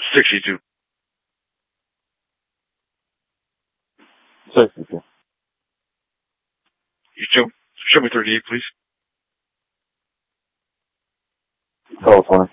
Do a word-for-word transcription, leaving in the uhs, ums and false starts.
sixty-two. sixty-two. You show, show me thirty-eight, please. California.